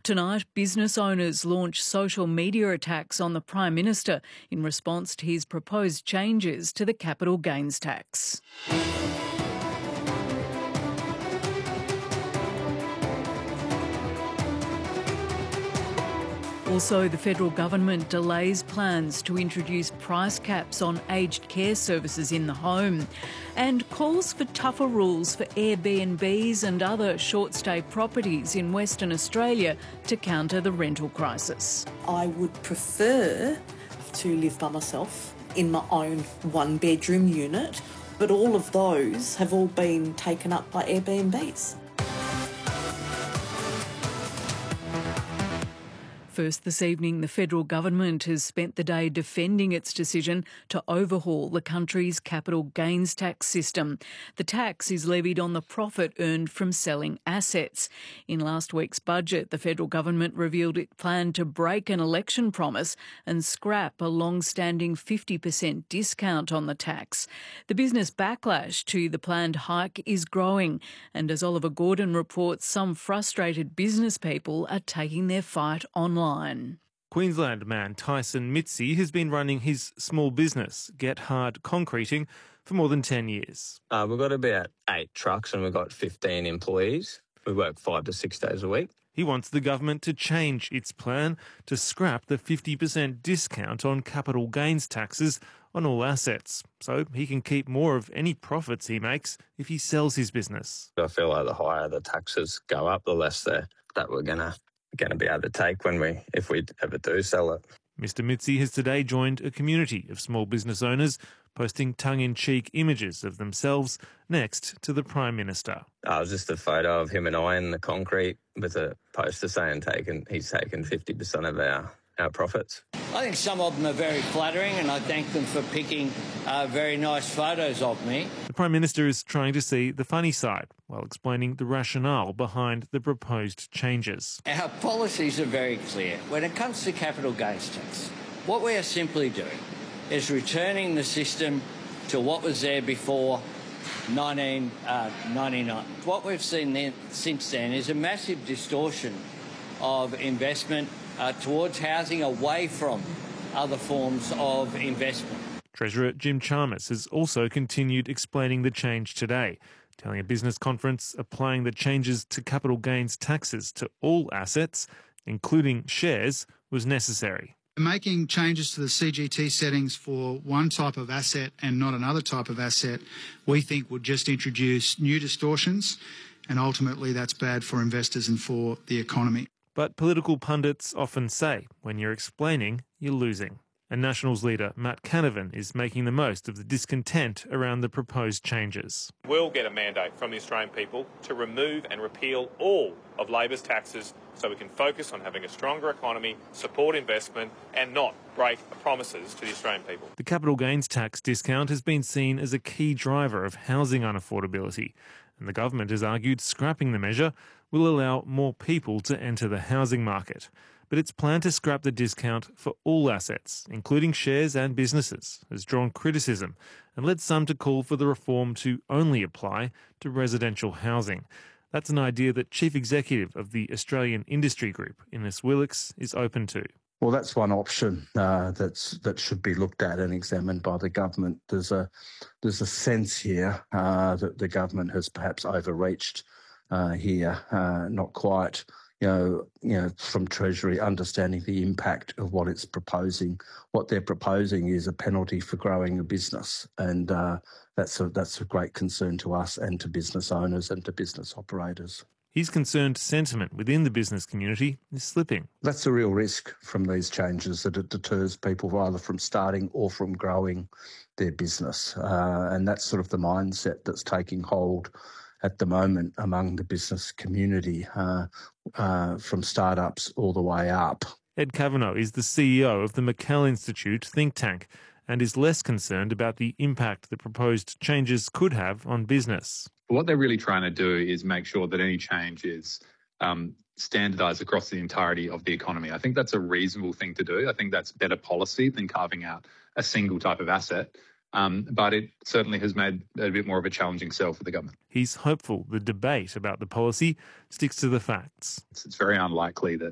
Tonight, business owners launch social media attacks on the Prime Minister in response to his proposed changes to the capital gains tax. Also, the federal government delays plans to introduce price caps on aged care services in the home and calls for tougher rules for Airbnbs and other short-stay properties in Western Australia to counter the rental crisis. I would prefer to live by myself in my own one-bedroom unit, but all of those have all been taken up by Airbnbs. First this evening, the federal government has spent the day defending its decision to overhaul the country's capital gains tax system. The tax is levied on the profit earned from selling assets. In last week's budget, the federal government revealed it planned to break an election promise and scrap a long-standing 50% discount on the tax. The business backlash to the planned hike is growing, and as Oliver Gordon reports, some frustrated business people are taking their fight online. Queensland man Tyson Mitzi has been running his small business, Get Hard Concreting, for more than 10 years. We've got about 8 trucks and we've got 15 employees. We work 5 to 6 days a week. He wants the government to change its plan to scrap the 50% discount on capital gains taxes on all assets, so he can keep more of any profits he makes if he sells his business. I feel like the higher the taxes go up, the less that we're going to be able to take if we ever do sell it. Mr Mitzi has today joined a community of small business owners posting tongue-in-cheek images of themselves next to the Prime Minister. It was just a photo of him and I in the concrete with a poster saying he's taken 50% of our profits. I think some of them are very flattering and I thank them for picking very nice photos of me. The Prime Minister is trying to see the funny side while explaining the rationale behind the proposed changes. Our policies are very clear. When it comes to capital gains tax, what we are simply doing is returning the system to what was there before 1999. What we've seen since then is a massive distortion of investment towards housing away from other forms of investment. Treasurer Jim Chalmers has also continued explaining the change today, telling a business conference applying the changes to capital gains taxes to all assets, including shares, was necessary. Making changes to the CGT settings for one type of asset and not another type of asset, we think would just introduce new distortions, and ultimately that's bad for investors and for the economy. But political pundits often say, when you're explaining, you're losing. And Nationals leader Matt Canavan is making the most of the discontent around the proposed changes. We'll get a mandate from the Australian people to remove and repeal all of Labor's taxes so we can focus on having a stronger economy, support investment and not break promises to the Australian people. The capital gains tax discount has been seen as a key driver of housing unaffordability, and the government has argued scrapping the measure will allow more people to enter the housing market. But its plan to scrap the discount for all assets, including shares and businesses, has drawn criticism and led some to call for the reform to only apply to residential housing. That's an idea that Chief Executive of the Australian Industry Group, Innes Willox, is open to. Well, that's one option that should be looked at and examined by the government. There's a sense here that the government has perhaps overreached here, not quite. From Treasury, understanding the impact of what it's proposing. What they're proposing is a penalty for growing a business, and that's a great concern to us and to business owners and to business operators. He's concerned sentiment within the business community is slipping. That's a real risk from these changes, that it deters people either from starting or from growing their business, and that's sort of the mindset that's taking hold at the moment among the business community, from startups all the way up. Ed Kavanagh is the CEO of the McCall Institute think tank and is less concerned about the impact the proposed changes could have on business. What they're really trying to do is make sure that any change is standardised across the entirety of the economy. I think that's a reasonable thing to do. I think that's better policy than carving out a single type of asset. But it certainly has made a bit more of a challenging sell for the government. He's hopeful the debate about the policy sticks to the facts. It's very unlikely that